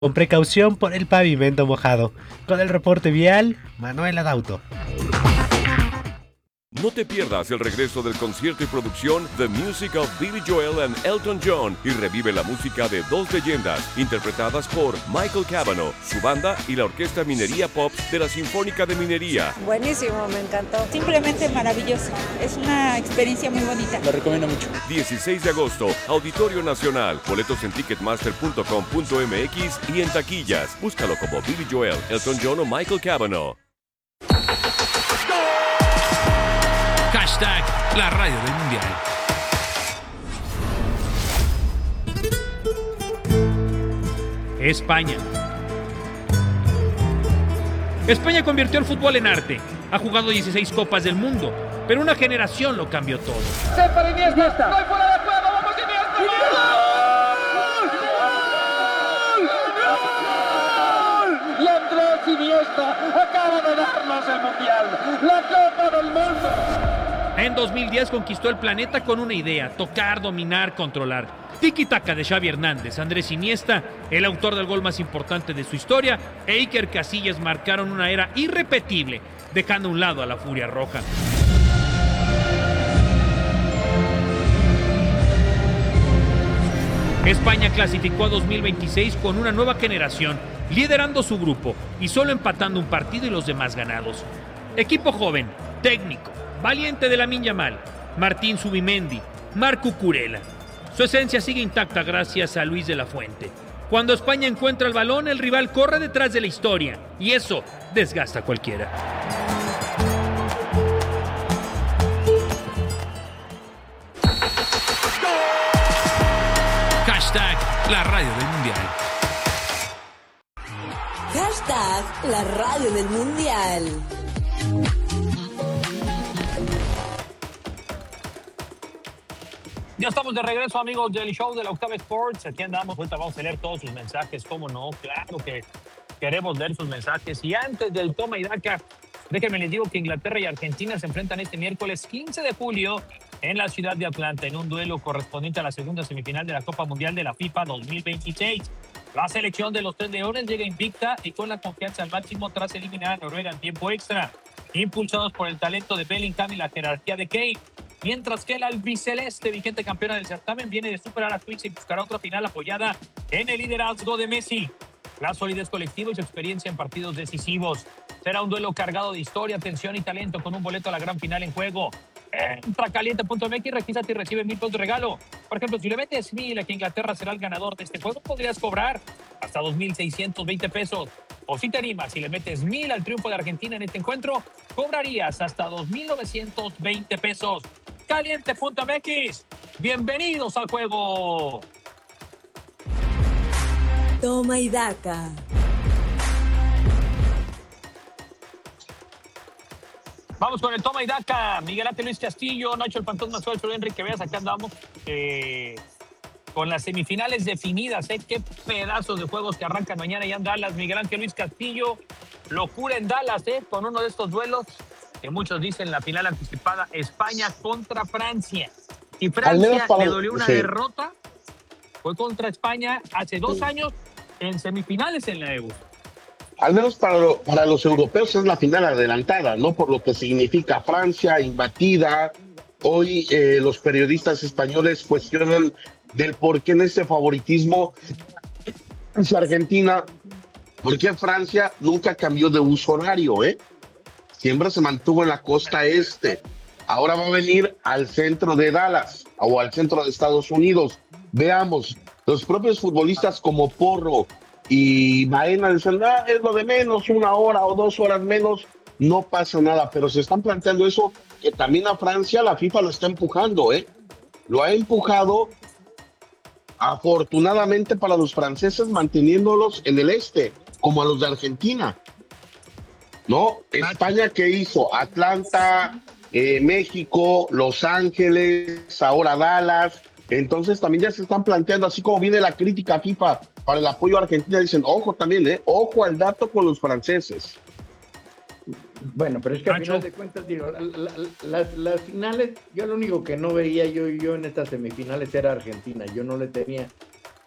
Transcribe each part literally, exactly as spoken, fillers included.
Con precaución por el pavimento mojado. Con el reporte vial, Manuel Adauto. No te pierdas el regreso del concierto y producción The Music of Billy Joel and Elton John y revive la música de dos leyendas interpretadas por Michael Cavanaugh, su banda y la Orquesta Minería Pop de la Sinfónica de Minería. Buenísimo, me encantó. Simplemente maravilloso. Es una experiencia muy bonita. Lo recomiendo mucho. dieciséis de agosto, Auditorio Nacional. Boletos en ticketmaster punto com punto m x y en taquillas. Búscalo como Billy Joel, Elton John o Michael Cavanaugh. Hashtag la radio del mundial. España. España convirtió el fútbol en arte. Ha jugado dieciséis copas del mundo, pero una generación lo cambió todo. ¡Se para Iniesta! ¡No hay fuera de juego! ¡Vamos Iniesta! ¡Gol! ¡Gol! Y Andrés Iniesta acaba de darnos el mundial, la Copa del Mundo. En dos mil diez conquistó el planeta con una idea: tocar, dominar, controlar. Tiki-taka de Xavi Hernández, Andrés Iniesta, el autor del gol más importante de su historia, e Iker Casillas marcaron una era irrepetible, dejando a un lado a la Furia Roja. España clasificó a dos mil veintiséis con una nueva generación, liderando su grupo y solo empatando un partido y los demás ganados. Equipo joven, técnico, valiente de Lamine Yamal, Martín Zubimendi, Marc Cucurella. Su esencia sigue intacta gracias a Luis de la Fuente. Cuando España encuentra el balón, el rival corre detrás de la historia y eso desgasta a cualquiera. Hashtag la radio del mundial. Hashtag la radio del mundial. Ya estamos de regreso, amigos del show de la Octava Sports. Aquí andamos, ahorita vamos a leer todos sus mensajes, cómo no, claro que queremos leer sus mensajes. Y antes del toma y daca, déjenme les digo que Inglaterra y Argentina se enfrentan este miércoles quince de julio en la ciudad de Atlanta, en un duelo correspondiente a la segunda semifinal de la Copa Mundial de la FIFA dos mil veintiséis. La selección de los Tres Leones llega invicta y con la confianza al máximo tras eliminar a Noruega en tiempo extra, impulsados por el talento de Bellingham y la jerarquía de Kane. Mientras que el albiceleste, vigente campeona del certamen, viene de superar a Suiza y buscará otra final apoyada en el liderazgo de Messi. La solidez colectiva y su experiencia en partidos decisivos. Será un duelo cargado de historia, tensión y talento, con un boleto a la gran final en juego. Entra caliente punto m x, regístrate y recibe mil pesos de regalo. Por ejemplo, si le metes mil a que Inglaterra será el ganador de este juego, podrías cobrar hasta dos mil seiscientos veinte pesos. O si te animas, si le metes mil al triunfo de Argentina en este encuentro, cobrarías hasta dos mil novecientos veinte pesos. caliente punto m x. Bienvenidos al juego. Toma y daca. Vamos con el toma y daca. Miguel Ángel Luis Castillo, Nacho el Fantasma Suárez, Enrique Veas, acá andamos eh, con las semifinales definidas. ¿eh? Qué pedazos de juegos que arrancan mañana ya en Dallas. Miguel Ángel Luis Castillo, locura en Dallas, ¿eh? con uno de estos duelos que muchos dicen la final anticipada, España contra Francia. Y Francia para, le dolió una sí. derrota, fue contra España hace dos sí. años en semifinales en la Euro. Al menos para, lo, para los europeos es la final adelantada, ¿no? Por lo que significa Francia imbatida. Hoy eh, los periodistas españoles cuestionan del por qué en este favoritismo es Argentina, por qué Francia nunca cambió de uso horario, ¿eh? Siempre se mantuvo en la costa este. Ahora va a venir al centro de Dallas o al centro de Estados Unidos. Veamos, los propios futbolistas como Porro y Baena dicen, ah, es lo de menos, una hora o dos horas menos, no pasa nada. Pero se están planteando eso, que también a Francia la FIFA lo está empujando, ¿eh? Lo ha empujado, afortunadamente para los franceses, manteniéndolos en el este, como a los de Argentina. ¿No? España, ¿qué hizo? Atlanta, eh, México, Los Ángeles, ahora Dallas. Entonces también ya se están planteando, así como viene la crítica a FIFA para el apoyo a Argentina, dicen, ojo también, ¿eh? Ojo al dato con los franceses. Bueno, pero es que al final de cuentas, digo, la, la, las, las finales, yo lo único que no veía yo, yo en estas semifinales era Argentina. Yo no le tenía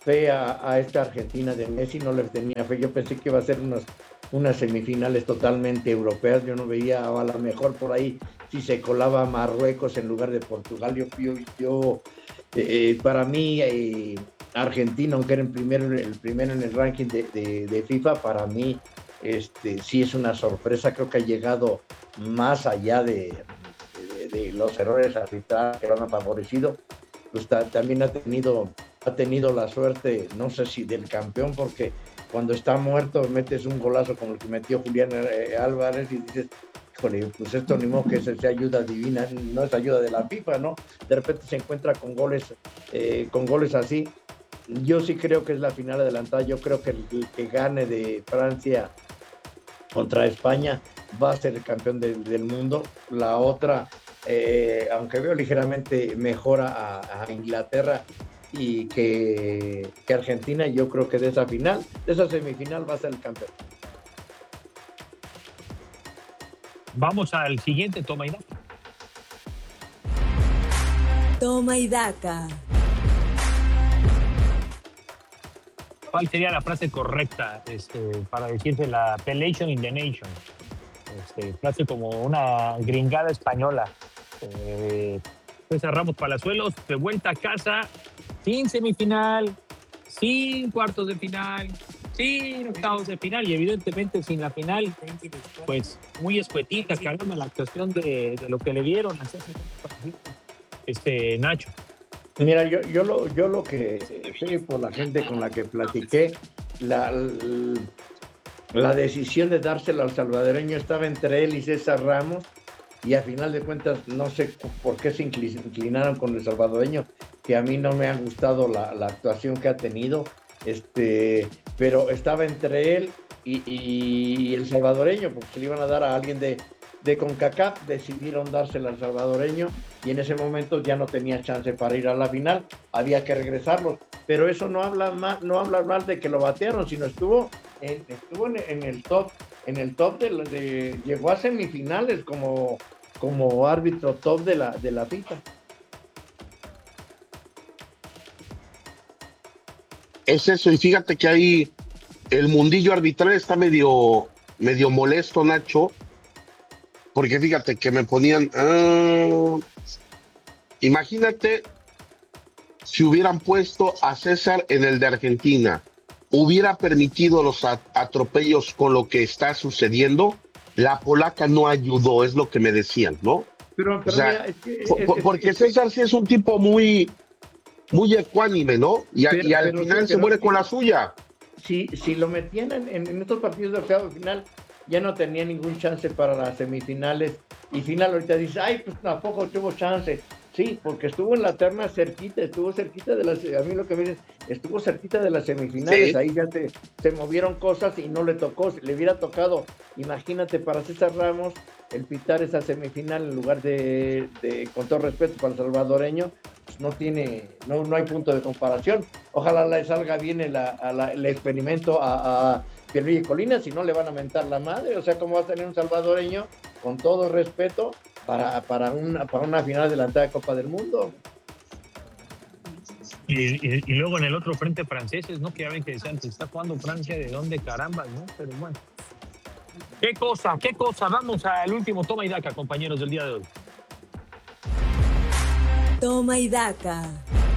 fe a, a esta Argentina de Messi, no les tenía fe. Yo pensé que iba a ser unas, unas semifinales totalmente europeas. Yo no veía a lo mejor por ahí si se colaba Marruecos en lugar de Portugal. Yo, yo, yo eh, para mí, eh, Argentina, aunque era el primero, el primero en el ranking de, de, de FIFA, para mí este, sí es una sorpresa. Creo que ha llegado más allá de, de, de los errores arbitrales que lo han favorecido. Pues ta, también ha tenido, ha tenido la suerte, no sé si del campeón, porque cuando está muerto metes un golazo como el que metió Julián eh, Álvarez y dices, híjole, pues esto ni modo que sea ayuda divina, no es ayuda de la FIFA, ¿no? De repente se encuentra con goles, eh, con goles así. Yo sí creo que es la final adelantada. Yo creo que el, el que gane de Francia contra España va a ser el campeón de, del mundo. La otra, eh, aunque veo ligeramente mejor a, a Inglaterra y que, que Argentina, yo creo que de esa final, de esa semifinal va a ser el campeón. Vamos al siguiente, toma y daca. Toma y daca. ¿Cuál sería la frase correcta este, para decirse la appellation in the nation? Este, frase como una gringada española. Eh, César Ramos Palazuelos, de vuelta a casa, sin semifinal, sin cuartos de final, sin octavos de final y evidentemente sin la final, pues muy escuetita, caramba, la actuación de, de lo que le dieron a César este, Nacho. Mira, yo, yo, lo, yo lo que sé por la gente con la que platiqué, la, la decisión de dárselo al salvadoreño estaba entre él y César Ramos, y a final de cuentas no sé por qué se inclinaron con el salvadoreño, que a mí no me ha gustado la, la actuación que ha tenido, este, pero estaba entre él y, y el salvadoreño, porque se le iban a dar a alguien de, de CONCACAF, decidieron dárselo al salvadoreño, y en ese momento ya no tenía chance para ir a la final, había que regresarlo, pero eso no habla mal, no habla mal de que lo batearon, sino estuvo en, estuvo en, en el top, en el top de, de llegó a semifinales como, como árbitro top de la, de la FIFA. Es eso, y fíjate que ahí el mundillo arbitral está medio, medio molesto, Nacho, porque fíjate que me ponían, uh, imagínate si hubieran puesto a César en el de Argentina, hubiera permitido los atropellos con lo que está sucediendo. La polaca no ayudó, es lo que me decían, ¿no? Pero, pero o sea, mira, es que, es, por, porque es, César sí es un tipo muy, muy ecuánime, ¿no? Y, pero, y al pero, final pero, se muere pero, con la suya. Si, si lo metían en, en, en estos partidos de octavo final, ya no tenía ningún chance para las semifinales y final. Ahorita dice, ay, pues tampoco tuvo chance. Sí, porque estuvo en la terna cerquita, estuvo cerquita de las, a mí lo que me dicen, estuvo cerquita de las semifinales, sí. Ahí ya se, se movieron cosas y no le tocó, le hubiera tocado, imagínate, para César Ramos, el pitar esa semifinal en lugar de, de con todo respeto para el salvadoreño, pues no tiene, no, no hay punto de comparación. Ojalá le salga bien el, a la, el experimento a, a Pierluigi Colina, si no le van a mentar la madre, o sea, ¿cómo va a tener un salvadoreño, con todo respeto, para, para, una, para una final adelantada de Copa del Mundo? Y, y, y luego en el otro frente franceses, ¿no? Que ya ven que decían, está jugando Francia, ¿de dónde carambas, no? Pero bueno. ¿Qué cosa, qué cosa? Vamos al último toma y daca, compañeros, del día de hoy. Toma y daca.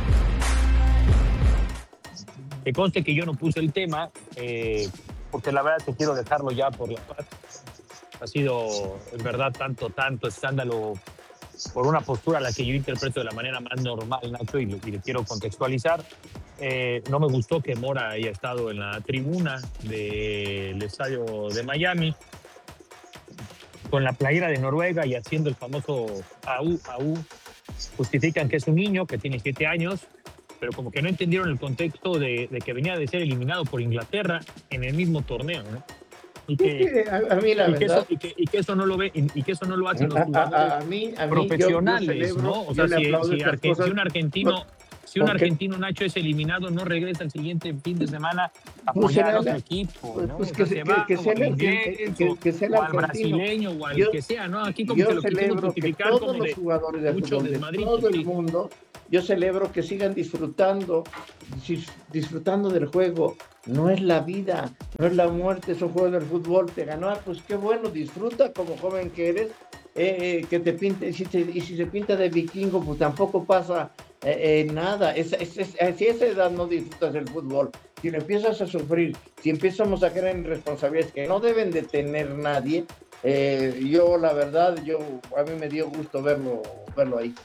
Que conste que yo no puse el tema, eh, porque la verdad que quiero dejarlo ya por la paz. Ha sido, en verdad, tanto, tanto escándalo por una postura a la que yo interpreto de la manera más normal, Nacho, y le, y le quiero contextualizar. Eh, no me gustó que Mora haya estado en la tribuna del estadio de Miami con la playera de Noruega y haciendo el famoso AU, AU. Justifican que es un niño que tiene siete años, pero como que no entendieron el contexto de, de que venía de ser eliminado por Inglaterra en el mismo torneo, ¿no? Y que, a, a mí la y verdad, que eso, y, que, y que eso no lo ve y, y que eso no lo hacen los jugadores a, a, a mí, a mí, profesionales, yo, yo celebro, ¿no? O sea, si, si, Argen, si un argentino, si un argentino, Nacho, es eliminado, no regresa el siguiente fin de semana a apoyar a otro equipo, ¿no? Pues o que, sea, que, se va que, sea el, inglés, que, que, que sea el o al brasileño o al yo, que sea, ¿no? Aquí como que lo quisimos justificar todos como los de jugadores de mucho fútbol de desmadrito, todo el sí. mundo yo celebro que sigan disfrutando, disfrutando del juego. No es la vida, no es la muerte, es un juego del fútbol. Te ganó, pues qué bueno, disfruta como joven que eres, eh, eh, que te pinte, si te, y si se pinta de vikingo, pues tampoco pasa eh, eh, nada. Es, es, es, si a esa edad no disfrutas del fútbol, si lo empiezas a sufrir, si empezamos a creer en responsabilidades que no deben de tener nadie, eh, yo la verdad, yo a mí me dio gusto verlo, verlo ahí.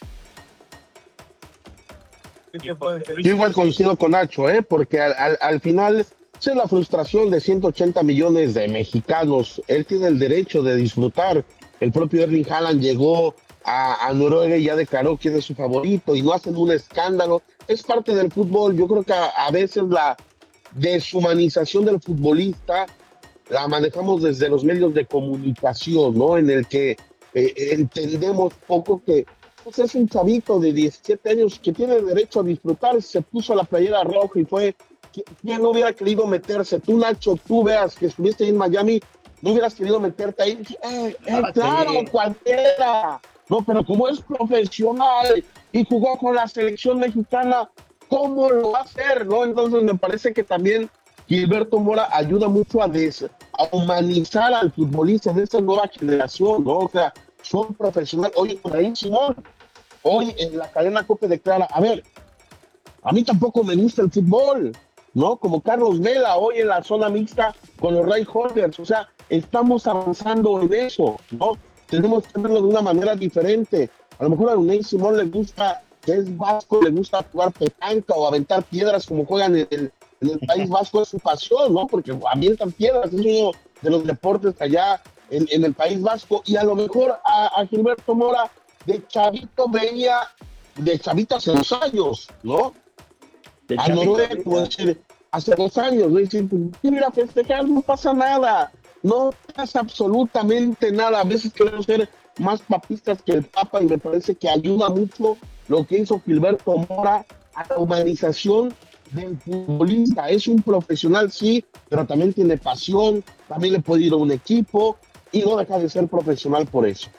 Yo igual coincido con Nacho, ¿eh? Porque al, al, al final esa es la frustración de ciento ochenta millones de mexicanos. Él tiene el derecho de disfrutar. El propio Erling Haaland llegó a, a Noruega y ya declaró quién es su favorito y no hacen un escándalo. Es parte del fútbol. Yo creo que a, a veces la deshumanización del futbolista la manejamos desde los medios de comunicación, ¿no? En el que eh, entendemos poco que pues es un chavito de diecisiete años que tiene derecho a disfrutar, se puso la playera roja y fue, ¿quién no hubiera querido meterse? Tú, Nacho, tú veas que estuviste ahí en Miami, no hubieras querido meterte ahí. Eh, eh, claro, cualquiera. No, pero como es profesional y jugó con la selección mexicana, ¿cómo lo va a hacer? ¿No? Entonces me parece que también Gilberto Mora ayuda mucho a, des, a humanizar al futbolista de esta nueva generación, ¿no? O sea, son profesionales. Oye, por ahí, Simón, hoy en la cadena COPE declara, a ver, a mí tampoco me gusta el fútbol, ¿no? Como Carlos Vela, hoy en la zona mixta con los Ray Holders, o sea, estamos avanzando en eso, ¿no? Tenemos que verlo de una manera diferente. A lo mejor a Unai Simón le gusta, que es vasco, le gusta jugar petanca o aventar piedras como juegan en el, en el País Vasco, es su pasión, ¿no? Porque avientan piedras, es uno de los deportes allá En, en el País Vasco, y a lo mejor a, a Gilberto Mora de chavito veía, de chavito hace dos años, ¿no? De a Noruega, puedo decir, hace dos años, ¿no? Decir, mira, festejar, no pasa nada, no pasa absolutamente nada. A veces queremos ser más papistas que el Papa y me parece que ayuda mucho lo que hizo Gilberto Mora a la humanización del futbolista. Es un profesional, sí, pero también tiene pasión, también le puede ir a un equipo y no deja de ser profesional por eso.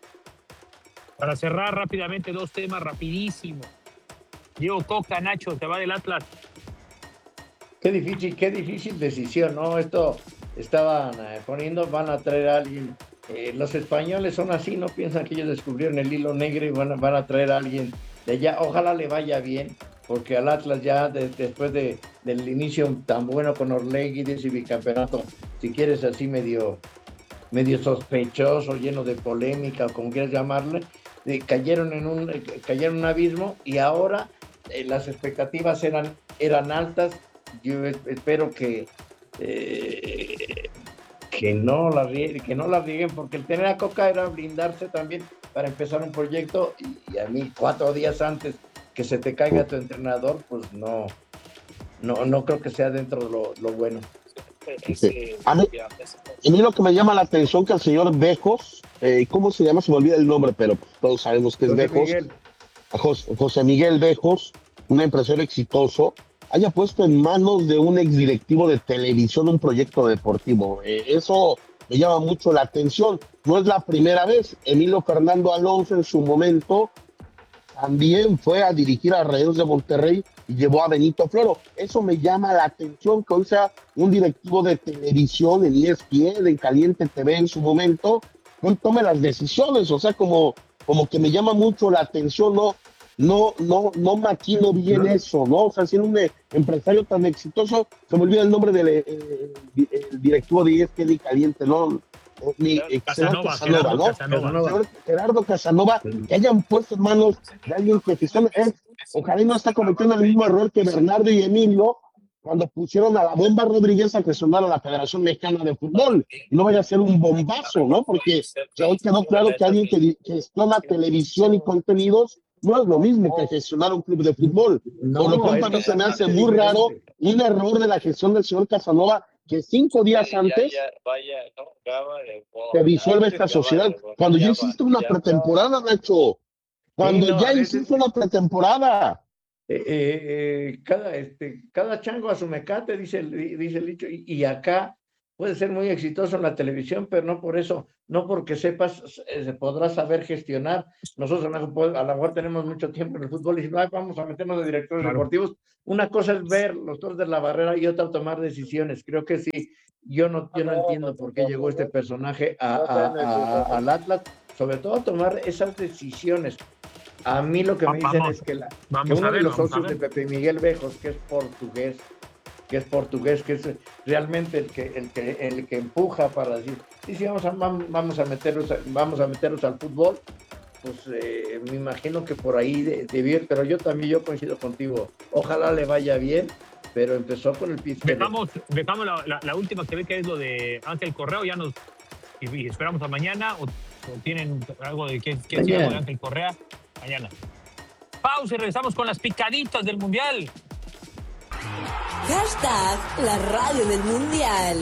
Para cerrar rápidamente, dos temas rapidísimos. Diego Coca, Nacho, te va del Atlas. Qué difícil, qué difícil decisión, ¿no? Esto estaban eh, poniendo, van a traer a alguien. Eh, los españoles son así, no piensan que ellos descubrieron el hilo negro y van a, van a traer a alguien de allá. Ojalá le vaya bien, porque al Atlas ya de, después de, del inicio tan bueno con Orlegui de ese bicampeonato, si quieres así medio... medio sospechoso, lleno de polémica, o como quieras llamarle, eh, cayeron en un eh, cayeron en un abismo y ahora eh, las expectativas eran, eran altas. Yo espero que eh, que no la que no la rieguen, porque el tener a Coca era blindarse también para empezar un proyecto y, y a mí cuatro días antes que se te caiga tu entrenador, pues no no no creo que sea dentro de lo, lo bueno. Sí. A, mí, a mí lo que me llama la atención que el señor Bejos, eh, ¿cómo se llama? Se me olvida el nombre, pero todos sabemos que es José Bejos. Miguel. José, José Miguel Bejos, un empresario exitoso, haya puesto en manos de un exdirectivo de televisión un proyecto deportivo. Eh, eso me llama mucho la atención. No es la primera vez. Emilio Fernando Alonso en su momento también fue a dirigir a Rayados de Monterrey y llevó a Benito Floro. Eso me llama la atención, que hoy sea un directivo de televisión en E S P N, en Caliente T V en su momento, no tome las decisiones. O sea, como, como que me llama mucho la atención, no, no, no, no maquino bien eso, ¿no? O sea, siendo un empresario tan exitoso, se me olvida el nombre del eh, el directivo de E S P N y Caliente, ¿no? Mi, eh, Casanova, Casanova, Gerardo ¿no? Casanova. Gerardo Casanova, que hayan puesto en manos de alguien que fiscal, eh, ojalá no está cometiendo el mismo error que Bernardo y Emilio cuando pusieron a la Bomba Rodríguez a gestionar a la Federación Mexicana de Fútbol, y no vaya a ser un bombazo, ¿no? Porque hoy quedó claro que alguien que gestiona televisión y contenidos no es lo mismo que gestionar un club de fútbol. No, por lo tanto, a mí se me hace muy raro un error de la gestión del señor Casanova, que cinco días antes se disuelve esta sociedad. Cuando ya existe una pretemporada, Nacho. Cuando sí, no, ya existe una pretemporada. Eh, eh, cada, este, cada chango a su mecate, dice el, dice el dicho. Y, y acá, puede ser muy exitoso en la televisión, pero no por eso, no porque sepas, se podrá saber gestionar. Nosotros a lo mejor tenemos mucho tiempo en el fútbol y decimos, vamos a meternos de directores claro. deportivos. Una cosa es ver los Toros de la Barrera y otra tomar decisiones. Creo que sí, yo no, yo no entiendo por qué llegó este personaje a, a, a, al Atlas, sobre todo tomar esas decisiones. A mí lo que me dicen vamos, es que, la, que uno ver, de los socios de Pepe Miguel Bejos, que es portugués, que es portugués, que es realmente el que, el que, el que empuja para decir, sí, sí, vamos a, vamos a, meternos, vamos a meternos al fútbol, pues eh, me imagino que por ahí de, de bien, pero yo también yo coincido contigo, ojalá le vaya bien, pero empezó con el pie izquierdo. Dejamos, dejamos la, la, la última que ve que es lo de Ángel Correa, ya nos y esperamos a mañana, o, o tienen algo de qué qué de Ángel Correa, mañana. Pausa y regresamos con las picaditas del Mundial. Hashtag la radio del Mundial.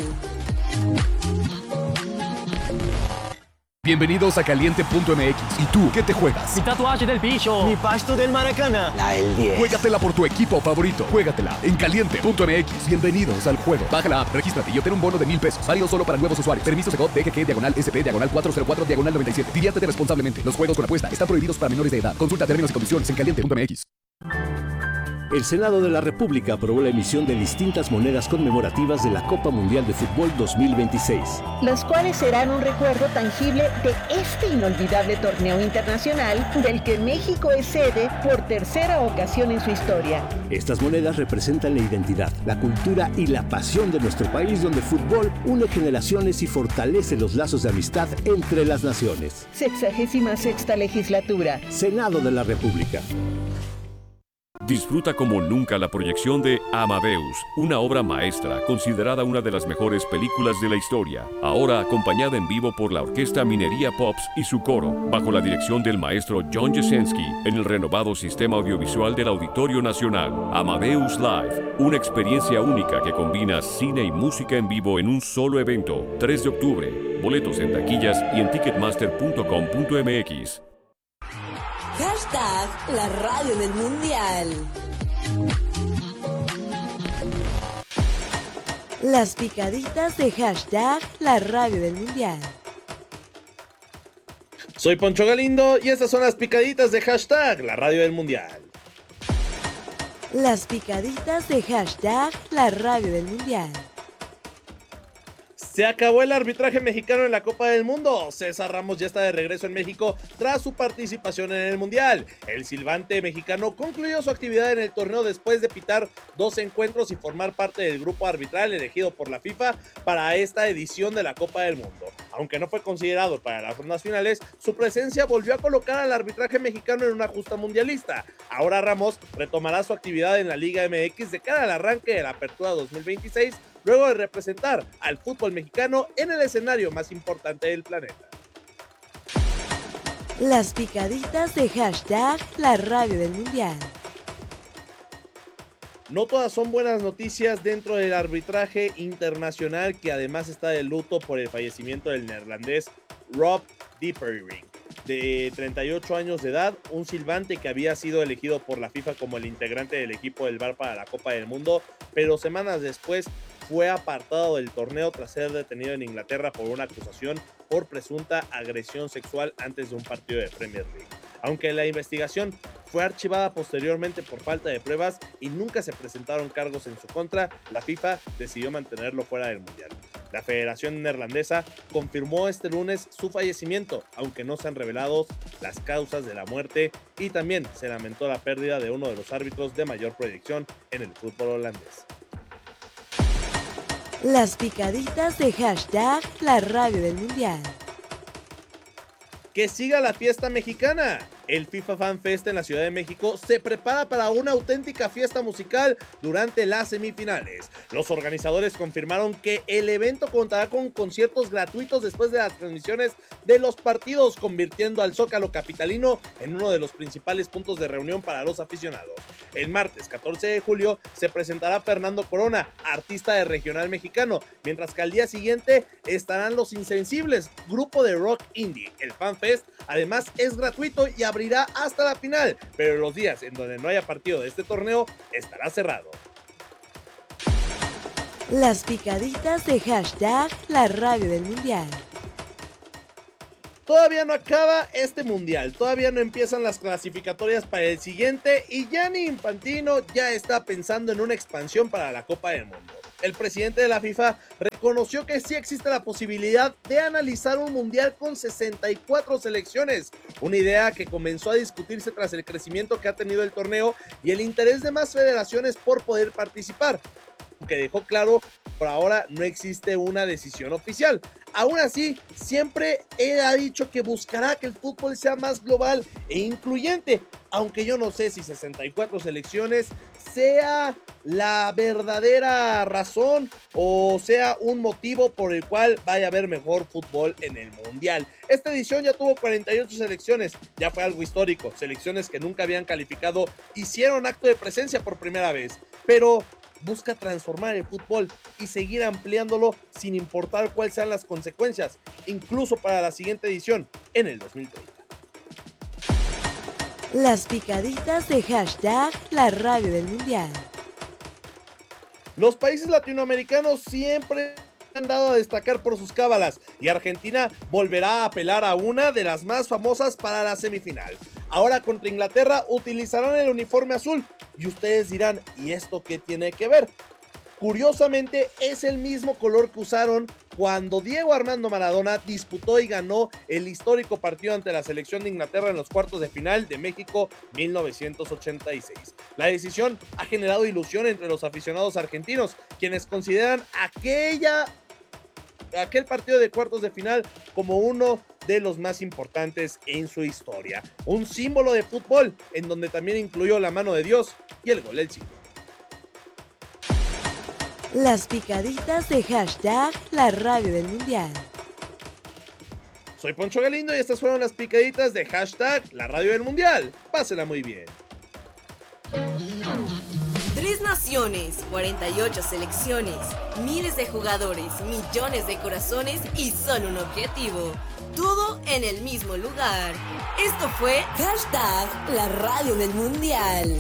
Bienvenidos a Caliente punto M X. ¿Y tú qué te juegas? Mi tatuaje del bicho. Mi pasto del Maracaná. La del diez. Juégatela por tu equipo favorito. Juégatela en Caliente punto M X. Bienvenidos al juego. Baja la app, regístrate y obtén un bono de mil pesos. Válido solo para nuevos usuarios. Permiso Segov D G G diagonal S P diagonal cuatro cero cuatro diagonal noventa y siete. Diviértete responsablemente. Los juegos con apuesta están prohibidos para menores de edad. Consulta términos y condiciones en Caliente punto M X. El Senado de la República aprobó la emisión de distintas monedas conmemorativas de la Copa Mundial de Fútbol dos mil veintiséis. Las cuales serán un recuerdo tangible de este inolvidable torneo internacional del que México es sede por tercera ocasión en su historia. Estas monedas representan la identidad, la cultura y la pasión de nuestro país, donde el fútbol une generaciones y fortalece los lazos de amistad entre las naciones. Sexagésima sexta legislatura. Senado de la República. Disfruta como nunca la proyección de Amadeus, una obra maestra considerada una de las mejores películas de la historia, ahora acompañada en vivo por la Orquesta Minería Pops y su coro, bajo la dirección del maestro John Jasenski, en el renovado sistema audiovisual del Auditorio Nacional. Amadeus Live, una experiencia única que combina cine y música en vivo en un solo evento. tres de octubre, boletos en taquillas y en ticketmaster punto com punto m x. Hashtag la radio del Mundial. Las picaditas de hashtag la radio del Mundial. Soy Poncho Galindo y estas son las picaditas de hashtag la radio del Mundial. Las picaditas de hashtag la radio del Mundial. Se acabó el arbitraje mexicano en la Copa del Mundo. César Ramos ya está de regreso en México tras su participación en el Mundial. El silbante mexicano concluyó su actividad en el torneo después de pitar dos encuentros y formar parte del grupo arbitral elegido por la FIFA para esta edición de la Copa del Mundo. Aunque no fue considerado para las rondas finales, su presencia volvió a colocar al arbitraje mexicano en una justa mundialista. Ahora Ramos retomará su actividad en la Liga M X de cara al arranque de la Apertura dos mil veintiséis, luego de representar al fútbol mexicano en el escenario más importante del planeta. Las picaditas de hashtag la radio del Mundial. No todas son buenas noticias dentro del arbitraje internacional, que además está de luto por el fallecimiento del neerlandés Rob Diepering, de treinta y ocho años de edad, un silbante que había sido elegido por la FIFA como el integrante del equipo del V A R para la Copa del Mundo, pero semanas después fue apartado del torneo tras ser detenido en Inglaterra por una acusación por presunta agresión sexual antes de un partido de Premier League. Aunque la investigación fue archivada posteriormente por falta de pruebas y nunca se presentaron cargos en su contra, la FIFA decidió mantenerlo fuera del Mundial. La Federación Neerlandesa confirmó este lunes su fallecimiento, aunque no se han revelado las causas de la muerte, y también se lamentó la pérdida de uno de los árbitros de mayor proyección en el fútbol holandés. Las picaditas de hashtag la radio del Mundial. Que siga la fiesta mexicana. El FIFA Fan Fest en la Ciudad de México se prepara para una auténtica fiesta musical durante las semifinales. Los organizadores confirmaron que el evento contará con conciertos gratuitos después de las transmisiones de los partidos, convirtiendo al Zócalo capitalino en uno de los principales puntos de reunión para los aficionados. El martes catorce de julio se presentará Fernando Corona, artista de regional mexicano, mientras que al día siguiente estarán Los Insensibles, grupo de rock indie. El Fan Fest además es gratuito y habrá abrirá hasta la final, pero los días en donde no haya partido de este torneo estará cerrado. Las picaditas de hashtag la radio del mundial. Todavía no acaba este mundial, todavía no empiezan las clasificatorias para el siguiente y Gianni Infantino ya está pensando en una expansión para la Copa del Mundo. El presidente de la FIFA reconoció que sí existe la posibilidad de analizar un mundial con sesenta y cuatro selecciones, una idea que comenzó a discutirse tras el crecimiento que ha tenido el torneo y el interés de más federaciones por poder participar, que dejó claro por ahora no existe una decisión oficial. Aún así, siempre él ha dicho que buscará que el fútbol sea más global e incluyente, aunque yo no sé si sesenta y cuatro selecciones sea la verdadera razón o sea un motivo por el cual vaya a haber mejor fútbol en el mundial. Esta edición ya tuvo cuarenta y ocho selecciones, ya fue algo histórico. Selecciones que nunca habían calificado hicieron acto de presencia por primera vez, pero busca transformar el fútbol y seguir ampliándolo sin importar cuáles sean las consecuencias, incluso para la siguiente edición en el dos mil treinta. Las picaditas de hashtag la radio del mundial. Los países latinoamericanos siempre han dado a destacar por sus cábalas y Argentina volverá a apelar a una de las más famosas para la semifinal. Ahora contra Inglaterra utilizarán el uniforme azul y ustedes dirán, ¿y esto qué tiene que ver? Curiosamente es el mismo color que usaron cuando Diego Armando Maradona disputó y ganó el histórico partido ante la selección de Inglaterra en los cuartos de final de México mil novecientos ochenta y seis. La decisión ha generado ilusión entre los aficionados argentinos, quienes consideran aquella, aquel partido de cuartos de final como uno de los más importantes en su historia. Un símbolo de fútbol en donde también incluyó la mano de Dios y el gol del siglo. Las picaditas de hashtag la radio del mundial. Soy Poncho Galindo y estas fueron las picaditas de hashtag la radio del mundial. Pásela muy bien. Tres naciones, cuarenta y ocho selecciones, miles de jugadores, millones de corazones y solo un objetivo. Todo en el mismo lugar. Esto fue hashtag la radio del mundial.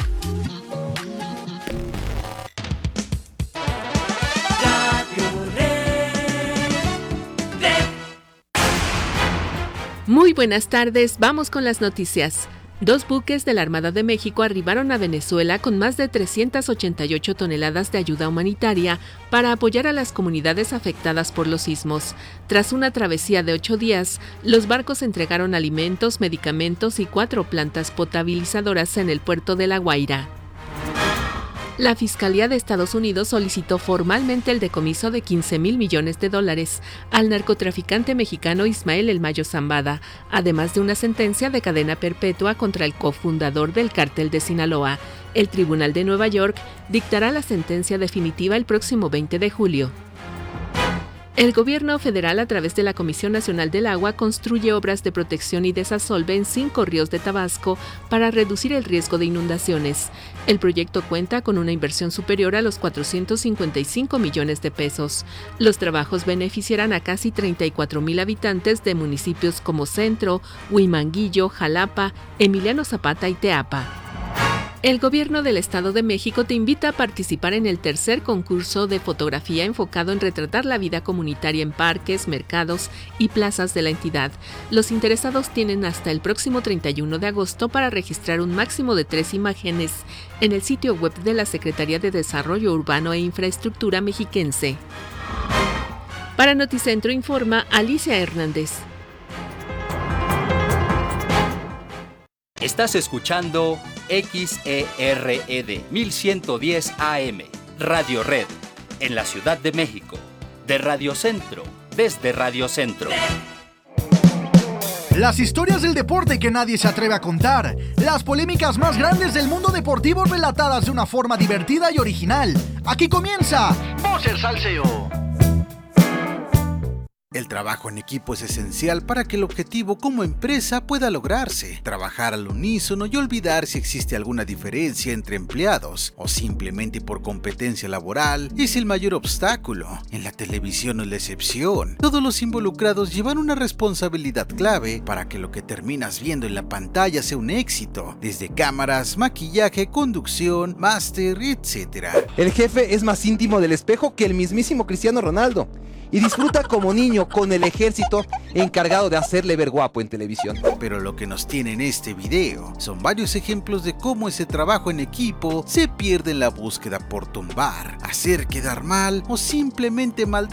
Muy buenas tardes, vamos con las noticias. Dos buques de la Armada de México arribaron a Venezuela con más de trescientas ochenta y ocho toneladas de ayuda humanitaria para apoyar a las comunidades afectadas por los sismos. Tras una travesía de ocho días, los barcos entregaron alimentos, medicamentos y cuatro plantas potabilizadoras en el puerto de La Guaira. La Fiscalía de Estados Unidos solicitó formalmente el decomiso de quince mil millones de dólares al narcotraficante mexicano Ismael El Mayo Zambada, además de una sentencia de cadena perpetua contra el cofundador del cártel de Sinaloa. El Tribunal de Nueva York dictará la sentencia definitiva el próximo veinte de julio. El gobierno federal, a través de la Comisión Nacional del Agua, construye obras de protección y desasolve en cinco ríos de Tabasco para reducir el riesgo de inundaciones. El proyecto cuenta con una inversión superior a los cuatrocientos cincuenta y cinco millones de pesos. Los trabajos beneficiarán a casi treinta y cuatro mil habitantes de municipios como Centro, Huimanguillo, Jalapa, Emiliano Zapata y Teapa. El Gobierno del Estado de México te invita a participar en el tercer concurso de fotografía enfocado en retratar la vida comunitaria en parques, mercados y plazas de la entidad. Los interesados tienen hasta el próximo treinta y uno de agosto para registrar un máximo de tres imágenes en el sitio web de la Secretaría de Desarrollo Urbano e Infraestructura mexiquense. Para Noticentro informa Alicia Hernández. Estás escuchando X E R E D mil ciento diez A M, Radio Red, en la Ciudad de México, de Radio Centro, desde Radio Centro. Las historias del deporte que nadie se atreve a contar, las polémicas más grandes del mundo deportivo relatadas de una forma divertida y original. Aquí comienza Voces Salseo. El El trabajo en equipo es esencial para que el objetivo como empresa pueda lograrse. Trabajar al unísono y olvidar si existe alguna diferencia entre empleados o simplemente por competencia laboral es el mayor obstáculo. En la televisión no es la excepción. Todos los involucrados llevan una responsabilidad clave para que lo que terminas viendo en la pantalla sea un éxito, desde cámaras, maquillaje, conducción, máster, etcétera. El jefe es más íntimo del espejo que el mismísimo Cristiano Ronaldo y disfruta como niño con el ejército encargado de hacerle ver guapo en televisión. Pero lo que nos tiene en este video son varios ejemplos de cómo ese trabajo en equipo se pierde en la búsqueda por tumbar, hacer quedar mal o simplemente maldad